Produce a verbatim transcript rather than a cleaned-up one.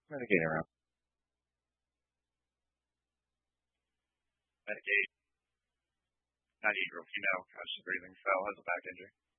Medicating around. Medicaid. ninety-eight-year-old female, conscious breathing, fell, has a back injury.